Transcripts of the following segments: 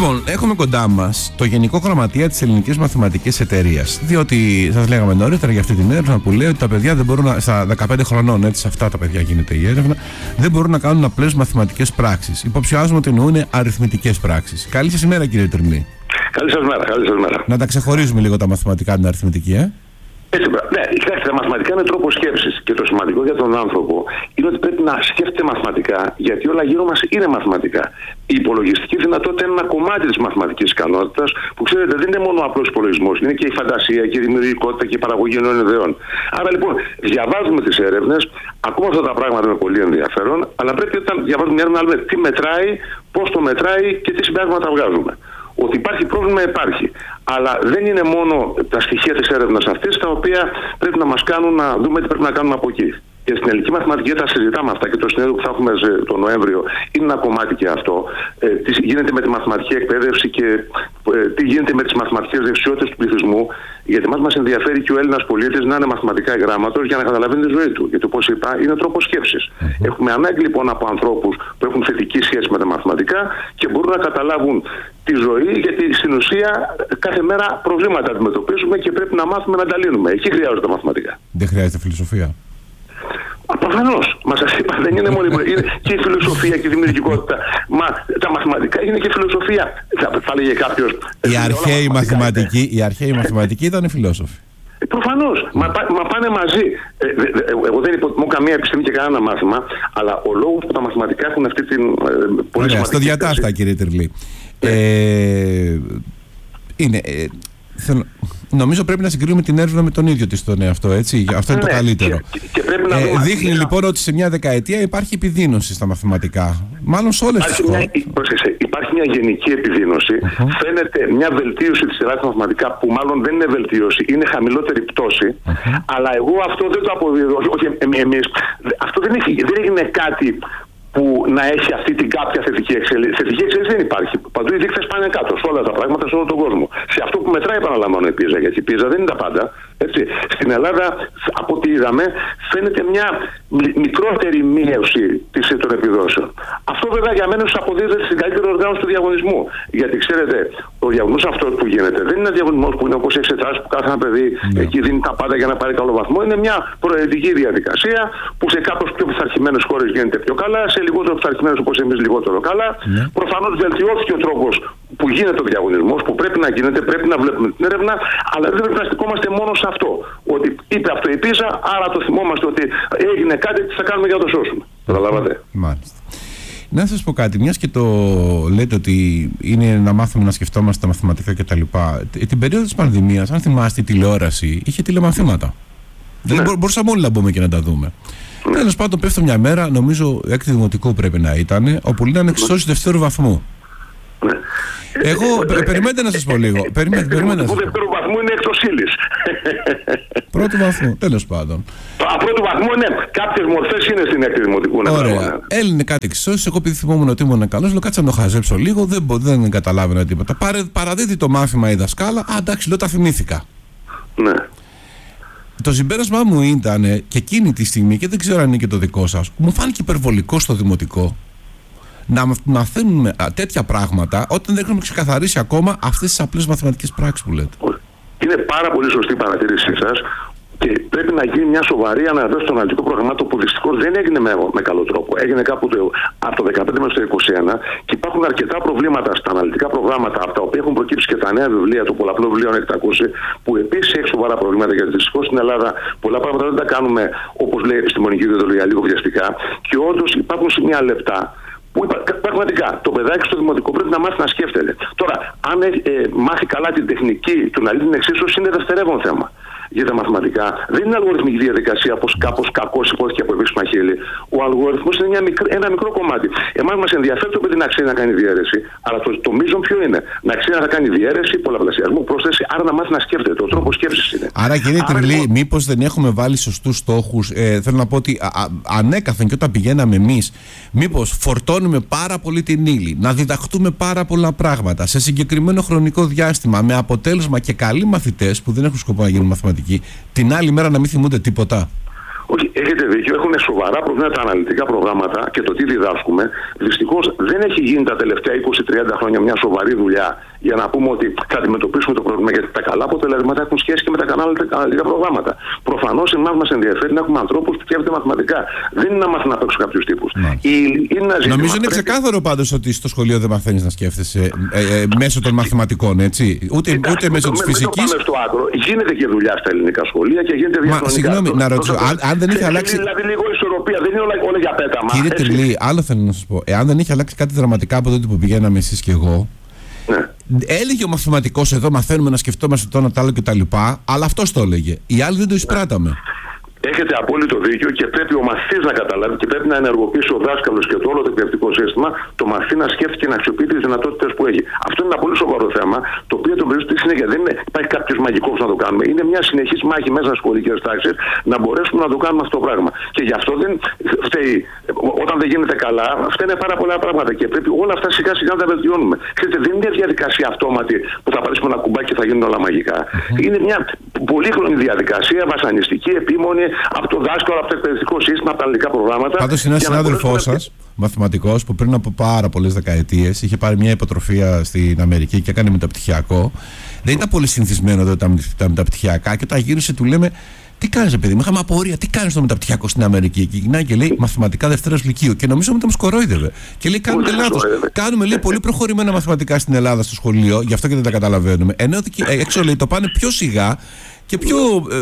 Λοιπόν, έχουμε κοντά μας το Γενικό Γραμματεία της Ελληνικής Μαθηματικής Εταιρείας. Διότι σας λέγαμε νωρίτερα για αυτή την έρευνα που λέει ότι τα παιδιά δεν μπορούν στα 15 χρονών, έτσι σε αυτά τα παιδιά γίνεται η έρευνα, δεν μπορούν να κάνουν απλές μαθηματικές πράξεις. Υποψιάζουμε ότι εννοούν αριθμητικές πράξεις. Καλή σας ημέρα, κύριε Τριλή. Καλή σας μέρα, καλή σας μέρα. Να τα ξεχωρίζουμε λίγο τα μαθηματικά από την αριθμητική, Έτσι, ναι, κοιτάξτε, τα μαθηματικά είναι τρόπο σκέψης. Και το σημαντικό για τον άνθρωπο είναι ότι πρέπει να σκέφτεται μαθηματικά, γιατί όλα γύρω μας είναι μαθηματικά. Η υπολογιστική δυνατότητα είναι ένα κομμάτι της μαθηματικής ικανότητας, που ξέρετε δεν είναι μόνο ο απλός υπολογισμός, είναι και η φαντασία και η δημιουργικότητα και η παραγωγή νέων ιδεών. Άρα λοιπόν, διαβάζουμε τις έρευνες, ακούμε αυτά τα πράγματα με πολύ ενδιαφέρον, αλλά πρέπει όταν διαβάζουμε μια έρευνα να δούμε τι μετράει, πώς το μετράει και τι συμπεράσματα βγάζουμε. Ότι υπάρχει πρόβλημα, υπάρχει. Αλλά δεν είναι μόνο τα στοιχεία της έρευνας αυτής τα οποία πρέπει να μας κάνουν να δούμε τι πρέπει να κάνουμε από εκεί. Και στην ελληνική μαθηματική τα συζητάμε αυτά και το συνέδριο που θα έχουμε τον Νοέμβριο είναι ένα κομμάτι και αυτό. Τι γίνεται με τη μαθηματική εκπαίδευση και τι γίνεται με τις μαθηματικές δεξιότητες του πληθυσμού. Γιατί μας ενδιαφέρει και ο Έλληνας πολίτης να είναι μαθηματικά γράμματος για να καταλαβαίνει τη ζωή του. Γιατί όπως είπα, είναι τρόπος σκέψης. Έχουμε ανάγκη λοιπόν από ανθρώπους που έχουν θετική σχέση με τα μαθηματικά και μπορούν να καταλάβουν τη ζωή, γιατί στην ουσία κάθε μέρα προβλήματα αντιμετωπίζουμε και πρέπει να μάθουμε να τα λύνουμε. Εκεί χρειάζονται τα μαθηματικά. Δεν χρειάζεται φιλοσοφία. Προφανώς. Μα σας είπα, δεν είναι μόνο είναι και η φιλοσοφία και η δημιουργικότητα. Μα τα μαθηματικά είναι και φιλοσοφία. Θα λέγε κάποιος. Οι αρχαίοι μαθηματικοί ήταν φιλόσοφοι. Προφανώς. Μα πάνε μαζί. Εγώ δεν υποτιμώ καμία επιστήμη και κανένα μάθημα, αλλά ο λόγος που τα μαθηματικά έχουν αυτή την πολύ σημαντική. Στο διατάστα, κύριε Τριλή. Νομίζω πρέπει να συγκρίνουμε την έρευνα με τον ίδιο της τον εαυτό, έτσι. Αυτό είναι το καλύτερο. Και πρέπει να δείχνει λοιπόν ότι σε μια δεκαετία υπάρχει επιδείνωση στα μαθηματικά. Μάλλον σε όλες τις χώρες. Υπάρχει μια γενική επιδείνωση. Φαίνεται μια βελτίωση της σειράς μαθηματικά που μάλλον δεν είναι βελτίωση, είναι χαμηλότερη πτώση. Αλλά εγώ αυτό δεν το αποδίδω. Όχι εμείς. Αυτό δεν έγινε κάτι που να έχει αυτή την κάποια θετική εξέλιξη. Θετική εξέλιξη δεν υπάρχει. Παντού οι δείκτες πάνε κάτω σε όλα τα πράγματα, σε όλο τον κόσμο. Σε αυτό που μετράει, επαναλαμβάνω, η πίζα, γιατί η πίζα δεν είναι τα πάντα. Έτσι. Στην Ελλάδα, από ό,τι είδαμε, φαίνεται μια μικρότερη μείωση των επιδόσεων. Αυτό βέβαια για μένα αποδίδεται στην καλύτερη οργάνωση του διαγωνισμού. Γιατί ξέρετε, ο διαγωνισμός αυτό που γίνεται δεν είναι ένα διαγωνισμός που είναι όπως οι εξετάσεις που κάθε ένα παιδί εκεί δίνει τα πάντα για να πάρει καλό βαθμό. Είναι μια προαιρετική διαδικασία που σε κάπως πιο πειθαρχημένες χώρες γίνεται πιο καλά, σε λιγότερο πειθαρχημένες όπως εμείς λιγότερο καλά. Προφανώς βελτιώθηκε ο τρόπος που γίνεται ο διαγωνισμός, που πρέπει να γίνεται, πρέπει να βλέπουμε την έρευνα, αλλά δεν πρέπει να στεκόμαστε μόνο σε αυτό. Ότι είπε αυτό η πίζα, άρα το θυμόμαστε ότι έγινε κάτι, τι θα κάνουμε για να το σώσουμε. Καταλάβατε. Μάλιστα. Να σας πω κάτι, μιας και το λέτε ότι είναι να μάθουμε να σκεφτόμαστε τα μαθηματικά κτλ. Την περίοδο της πανδημίας, αν θυμάστε, η τηλεόραση είχε τηλεμαθήματα. Δηλαδή μπορούσαμε όλοι να μπούμε και να τα δούμε. Τέλος πάντων, πέφτω μια μέρα, νομίζω έκτη δημοτικού πρέπει να ήταν, όπου λένε εξισώσεις δευτέρου βαθμού. Εγώ, περιμένετε να σας πω λίγο. Περιμένετε. Δεύτερου βαθμού είναι εκτός ύλης. Πρώτου βαθμού, τέλος πάντων. Πρώτου βαθμού είναι κάποιες μορφές είναι στην έκτη δημοτικού. Ωραία. Έλληνε κάτι εξισώσεις. Εγώ επειδή θυμόμουν ότι ήμουν καλός, λέω κάτσα να το χαζέψω λίγο. Δεν καταλάβαινα τίποτα. Παραδίδει το μάθημα η δασκάλα. Α, εντάξει, λέω τα θυμήθηκα. Ναι. Το συμπέρασμά μου ήταν και εκείνη τη στιγμή, και δεν ξέρω αν είναι και το δικό σας, μου φάνηκε υπερβολικό στο δημοτικό να μαθαίνουμε τέτοια πράγματα όταν δεν έχουμε ξεκαθαρίσει ακόμα αυτές τις απλές μαθηματικές πράξεις που λέτε. Είναι πάρα πολύ σωστή η παρατήρησή σας και πρέπει να γίνει μια σοβαρή αναδέωση στο αναλυτικό πρόγραμμα, που δυστυχώς δεν έγινε με καλό τρόπο. Έγινε κάπου από το 2015 μέχρι το 2021 και υπάρχουν αρκετά προβλήματα στα αναλυτικά προγράμματα, από τα οποία έχουν προκύψει και τα νέα βιβλία, το πολλαπλό βιβλίο αν έχετε ακούσει, που επίσης έχει σοβαρά προβλήματα. Γιατί δυστυχώς στην Ελλάδα πολλά πράγματα δεν τα κάνουμε όπως λέει η επιστημονική ιδεολογία, λίγο βιαστικά, και όντως υπάρχουν σημεία λεπτά. Που πραγματικά το παιδάκι στο δημοτικό πρέπει να μάθει να σκέφτεται. Τώρα, αν μάθει καλά την τεχνική του να λύνει την εξίσωση, είναι δευτερεύον θέμα. Για τα μαθηματικά δεν είναι αλγοριθμική διαδικασία, όπως κάπως κακώς υπόθηκε από επίσημα χείλη. Ο αλγοριθμός είναι ένα μικρό κομμάτι. Εμάς μας ενδιαφέρει το παιδί να ξέρει να κάνει διαίρεση, αλλά το μείζον ποιο είναι? Να ξέρει να κάνει διαίρεση, πολλαπλασιασμό, πρόσθεση, άρα να μάθει να σκέφτεται. Ο τρόπος σκέψης είναι. Άρα, κύριε Τριλή, μήπως δεν έχουμε βάλει σωστούς στόχους? Θέλω να πω ότι ανέκαθεν και όταν πηγαίναμε εμείς, μήπως φορτώνουμε πάρα πολύ την ύλη, να διδαχτούμε πάρα πολλά πράγματα σε συγκεκριμένο χρονικό διάστημα, με αποτέλεσμα και καλοί μαθητές που δεν έχουν σκοπό να γίνουν μαθηματικοί, την άλλη μέρα να μην θυμούνται τίποτα. Όχι, έχετε δίκιο. Έχουν σοβαρά προβλήματα τα αναλυτικά προγράμματα και το τι διδάσκουμε. Δυστυχώς δεν έχει γίνει τα τελευταία 20-30 χρόνια μια σοβαρή δουλειά για να πούμε ότι θα αντιμετωπίσουμε το πρόβλημα. Γιατί τα καλά αποτελέσματα έχουν σχέση και με τα αναλυτικά προγράμματα. Προφανώς εμάς μας ενδιαφέρει να έχουμε ανθρώπους που σκέφτονται μαθηματικά. Δεν είναι να μάθουν να παίξουν κάποιους τύπους. Νομίζω είναι ξεκάθαρο πάντως ότι στο σχολείο δεν μαθαίνεις να σκέφτεσαι μέσω των μαθηματικών, έτσι. Ούτε μέσω της φυσικής. Πάμε στο άκρο. Γίνεται και δουλειά στα ελληνικά σχολεία και γίνεται διαχρονικά. Συγγνώμη, να ρωτήσω, αν δεν είχε αλλάξει. Δηλαδή λίγο ισορροπία, δεν είναι όλα για πέταμα. Κύριε Τερλή, άλλο θέλω να σας πω. Εάν δεν είχε αλλάξει κάτι δραματικά από τότε που πηγαίναμε εσείς και εγώ. Ναι. Έλεγε ο μαθηματικός εδώ, μαθαίνουμε να σκεφτόμαστε το ένα το άλλο κτλ. Αλλά αυτός το έλεγε. Οι άλλοι δεν το εισπράταμε. Έχετε απόλυτο δίκιο και πρέπει ο μαθητής να καταλάβει και πρέπει να ενεργοποιήσει ο δάσκαλος και το όλο το εκπαιδευτικό σύστημα το μαθητή να σκέφτεται και να αξιοποιεί τις δυνατότητες που έχει. Αυτό είναι ένα πολύ σοβαρό θέμα, το οποίο το βρίσκεται στη συνέχεια. Δεν υπάρχει κάποιος μαγικός να το κάνουμε. Είναι μια συνεχής μάχη μέσα στις σχολικές τάξεις να μπορέσουμε να το κάνουμε αυτό το πράγμα. Και γι' αυτό δεν φταίει. Όταν δεν γίνεται καλά, φταίνε πάρα πολλά πράγματα και πρέπει όλα αυτά σιγά σιγά να τα βελτιώνουμε. Ξέρετε, δεν είναι μια διαδικασία αυτόματη που θα πάρουμε ένα κουμπάκι και θα γίνουν όλα μαγικά. Είναι μια πολύχρονη διαδικασία, βασανιστική, επίμονη. Από το δάσκαλο, από το εκπαιδευτικό σύστημα, από τα ελληνικά προγράμματα. Πάντως, ένας συνάδελφός σας, μαθηματικός, που πριν από πάρα πολλές δεκαετίες είχε πάρει μια υποτροφία στην Αμερική και έκανε μεταπτυχιακό, δεν ήταν πολύ συνηθισμένο εδώ τα μεταπτυχιακά και όταν γύρισε του λέμε: τι κάνεις, παιδί μου, είχαμε απορία, τι κάνεις στο μεταπτυχιακό στην Αμερική? Και γυρνάει και λέει: μαθηματικά Δευτέρας Λυκείου. Και νομίζω ότι μας κορόιδευε. Και λέει: κάνετε λάθος. Κάνουμε, λέει, πολύ προχωρημένα μαθηματικά στην Ελλάδα στο σχολείο, γι' αυτό και δεν τα καταλαβαίνουμε. Ενώ έξω, λέει, το πάνε πιο σιγά και πιο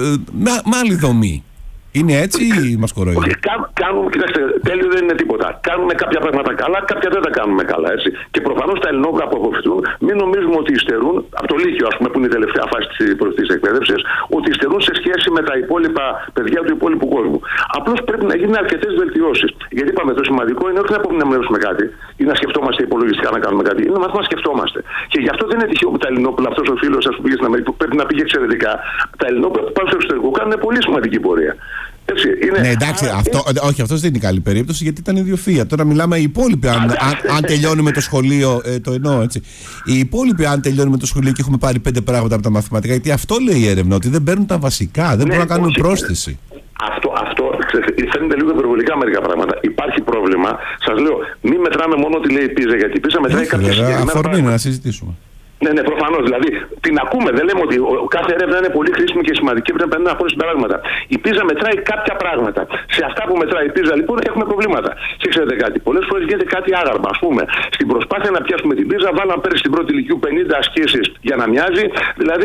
με άλλη δομή. Είναι έτσι ή μας κοροϊδεύουν? Όχι, κοιτάξτε, τέλειο δεν είναι τίποτα. Κάνουμε κάποια πράγματα καλά, κάποια δεν τα κάνουμε καλά. Έτσι. Και προφανώς τα ελληνόγραφα που αποφυτούν, μην νομίζουμε ότι υστερούν, από το Λύκειο, ας πούμε, που είναι η τελευταία φάση της εκπαίδευσης, ότι υστερούν σε σχέση με τα υπόλοιπα παιδιά του υπόλοιπου κόσμου. Απλώς πρέπει να γίνουν αρκετές βελτιώσεις. Γιατί είπαμε, το σημαντικό είναι όχι να πούμε να μιλήσουμε κάτι ή να σκεφτόμαστε υπολογιστικά να κάνουμε κάτι, είναι να μάθουμε να σκεφτόμαστε. Και γι' αυτό δεν είναι τυχαίο που τα Ελληνόπουλα, αυτός ο φίλος σας που πήγε στην Αμερική, που πρέπει να πήγε εξαιρετικά, τα Ελληνόπουλα που πάνε στο εξωτερικό κάνουν πολύ σημαντική πορεία. Έτσι, ναι, εντάξει, όχι, αυτός δεν είναι καλή περίπτωση γιατί ήταν ιδιοφυΐα. Τώρα μιλάμε οι υπόλοιποι, αν τελειώνουμε το σχολείο, το εννοώ έτσι. Οι υπόλοιποι, αν τελειώνουμε το σχολείο και έχουμε πάρει 5 πράγματα από τα μαθηματικά, γιατί αυτό λέει η έρευνα, ότι δεν παίρνουν τα βασικά, δεν μπορούν να κάνουν πρόσθεση. Αυτό φαίνεται λίγο υπερβολικά μερικά πράγματα. Υπάρχει πρόβλημα. Σας λέω, μην μετράμε μόνο ότι λέει η πίζα, γιατί η πίζα μετράει κάποια συγκεκριμένα πράγματα. Αφορμή να συζητήσουμε. Ναι, προφανώς. Δηλαδή, την ακούμε. Δεν λέμε ότι κάθε έρευνα είναι πολύ χρήσιμη και σημαντική. Πρέπει να πάρει συμπεράσματα. Η πίζα μετράει κάποια πράγματα. Σε αυτά που μετράει η πίζα, λοιπόν, έχουμε προβλήματα. Και ξέρετε κάτι. Πολλές φορές γίνεται κάτι άγαρμα. Ας πούμε, στην προσπάθεια να πιάσουμε την πίζα, βάλαμε πέρυσι στην πρώτη ηλικίου 50 ασκήσεις για να μοιάζει. Δηλαδή,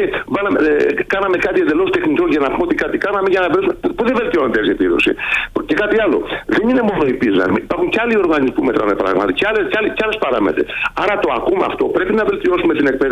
κάναμε κάτι εντελώς τεχνητό για να πούμε ότι κάτι κάναμε για να βρούμε. Που δεν βελτιώνεται η επίδοση. Και κάτι άλλο. Δεν είναι μόνο η πίζα. Υπάρχουν και άλλοι οργανισμοί που μετράνε πράγματα και άλλες παράμετροι. Άρα το ακούμε αυτό. Πρέπει να βελτιώσουμε την εκπαίδευση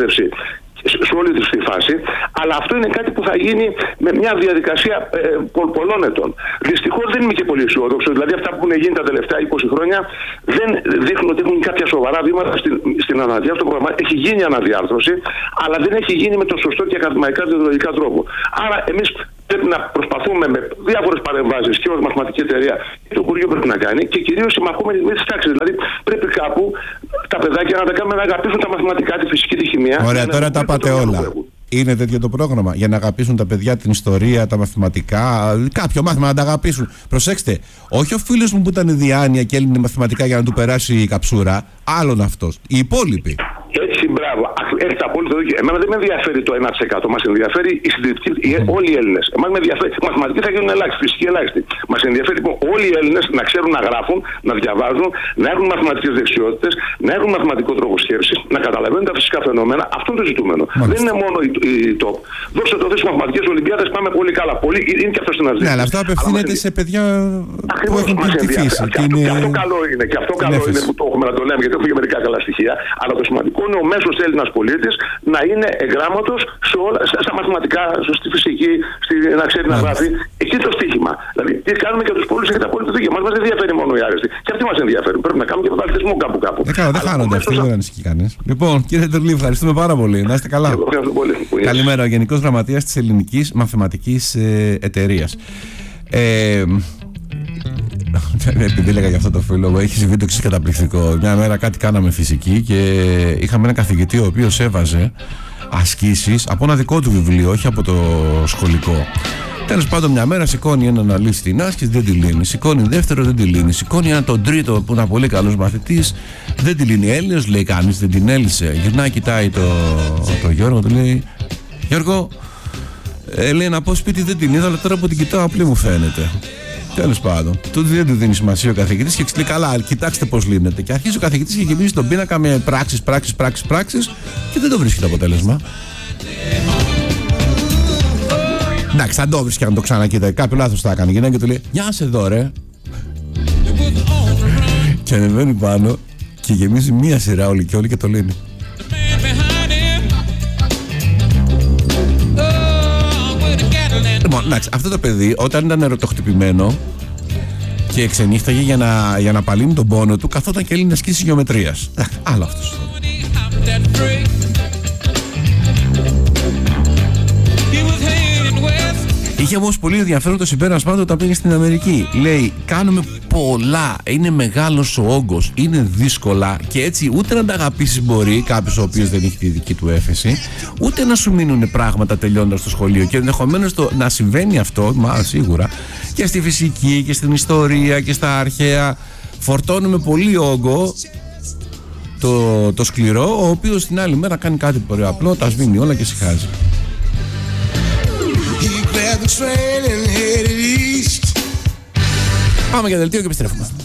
σε όλη τη φάση, αλλά αυτό είναι κάτι που θα γίνει με μια διαδικασία πολλών ετών. Δυστυχώς δεν είμαι και πολύ αισιόδοξο. Δηλαδή, αυτά που έχουν γίνει τα τελευταία 20 χρόνια δεν δείχνουν ότι έχουν κάποια σοβαρά βήματα στην αναδιάρθρωση του προγράμματος. Έχει γίνει αναδιάρθρωση, αλλά δεν έχει γίνει με τον σωστό και ακαδημαϊκά διοντολογικά τρόπο. Άρα, εμείς πρέπει να προσπαθούμε με διάφορες παρεμβάσεις και ως μαθηματική εταιρεία και το Υπουργείο πρέπει να κάνει και κυρίως οι μαχόμενοι με τις τάξεις. Δηλαδή πρέπει κάπου τα παιδάκια να τα κάνουμε να αγαπήσουν τα μαθηματικά, τη φυσική, τη χημεία. Ωραία, τώρα τα πάτε όλα. Είναι τέτοιο το πρόγραμμα για να αγαπήσουν τα παιδιά την ιστορία, τα μαθηματικά, κάποιο μάθημα να τα αγαπήσουν. Προσέξτε, όχι ο φίλος μου που ήταν διάνοια και έλυνε μαθηματικά για να του περάσει η καψούρα, άλλον αυτός. Οι υπόλοιποι. Έτσι, μπράβο. Έχετε απόλυτο δίκιο. Εμένα δεν με ενδιαφέρει το 1%. Μας ενδιαφέρει η συντηρητική, όλοι οι Έλληνες. Εμάς με ενδιαφέρει. Οι μαθηματικοί θα γίνουν ελάχιστοι, φυσικοί ελάχιστοι. Μας ενδιαφέρει λοιπόν όλοι οι Έλληνες να ξέρουν να γράφουν, να διαβάζουν, να έχουν μαθηματικές δεξιότητες, να έχουν μαθηματικό τρόπο σκέψης, να καταλαβαίνουν τα φυσικά φαινόμενα. Αυτό είναι το ζητούμενο. Μάλιστα. Δεν είναι μόνο η top. Δώστε το στις μαθηματικές Ολυμπιάδες, πάμε πολύ καλά. Είναι και αυτό στην αναζήτηση. Ναι, αλλά αυτό απευθύνεται σε παιδιά που έχουν την φύση. Και αυτό καλό είναι. Και αυτό καλό είναι που το έχουμε να το λέμε, γιατί έχουμε και μερικά καλά στοιχεία. Αλλά το σημαντικό είναι ο μέσος Έλληνας πολίτης να είναι εγγράμματος στα μαθηματικά, στη φυσική, να ξέρει να γράφει. Εκεί το στοίχημα. Δηλαδή, τι κάνουμε για τους πολίτες, έχετε απόλυτο δίκιο. Μας δεν ενδιαφέρει μόνο οι άρεστοι. Και αυτοί μας ενδιαφέρουν. Πρέπει να κάνουμε και πρωταθλητισμό κάπου. Δεν χάνονται αυτοί, δεν ανησυχεί κανείς. Λοιπόν, κύριε Τερλή, ευχαριστούμε πάρα πολύ. Να είστε καλά. Καλημέρα, ο Γενικός Γραμματέας της Ελληνικής Μαθηματικής Εταιρείας. Επειδή έλεγα για αυτό το φίλο μου, έχει συμβεί το εξής καταπληκτικό. Μια μέρα κάτι κάναμε φυσική και είχαμε ένα καθηγητή ο οποίος έβαζε ασκήσεις από ένα δικό του βιβλίο, όχι από το σχολικό. Τέλος πάντων, μια μέρα σηκώνει έναν να λύσει την άσκηση, δεν τη λύνει. Σηκώνει δεύτερο, δεν τη λύνει. Σηκώνει έναν τον τρίτο που είναι πολύ καλός μαθητής, δεν τη λύνει. Έλληνος, λέει κανείς, δεν την έλυσε. Γυρνάει, κοιτάει το Γιώργο, του λέει: Γιώργο, λέει να πω σπίτι, δεν την είδα, αλλά τώρα που την κοιτάω απλή μου φαίνεται. Τέλος πάντων, τότε δεν του δίνει σημασία ο καθηγητής και λέει: καλά, κοιτάξτε πώς λύνεται. Και αρχίζει ο καθηγητής και γεμίζει τον πίνακα με πράξεις και δεν το βρίσκει το αποτέλεσμα. Εντάξει, θα το βρίσκει αν το ξανακοίταει. Κάποιο λάθος θα έκανε. Γυρνάει και του λέει: γεια σε εδώ, ρε. Και ανεβαίνει πάνω και γεμίζει μία σειρά όλοι και όλοι και το λύνει. Λοιπόν, εντάξει, αυτό το παιδί όταν ήταν ερωτοχτυπημένο και ξενύχταγε για να απαλύνει τον πόνο του, καθόταν και έλεγε ασκήσεις γεωμετρίας. Άλλο αυτός. Είχε όμως πολύ ενδιαφέρον το συμπέρασμα του όταν πήγε στην Αμερική. Λέει: κάνουμε πολλά, είναι μεγάλος ο όγκος, είναι δύσκολα και έτσι ούτε να τα αγαπήσεις μπορεί κάποιος ο οποίος δεν έχει τη δική του έφεση, ούτε να σου μείνουν πράγματα τελειώντας το σχολείο. Και ενδεχομένως να συμβαίνει αυτό, μα σίγουρα, και στη φυσική και στην ιστορία και στα αρχαία. Φορτώνουμε πολύ όγκο το σκληρό, ο οποίος την άλλη μέρα κάνει κάτι πολύ απλό, τα σβήνει όλα και συχάζει. Πάμε για δελτίο και επιστρέφουμε.